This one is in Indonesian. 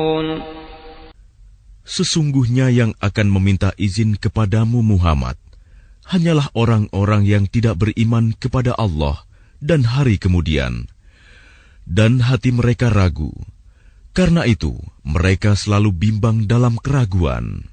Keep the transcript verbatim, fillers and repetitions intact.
Sesungguhnya yang akan meminta izin kepadamu Muhammad hanyalah orang-orang yang tidak beriman kepada Allah dan hari kemudian, dan hati mereka ragu. Karena itu mereka selalu bimbang dalam keraguan.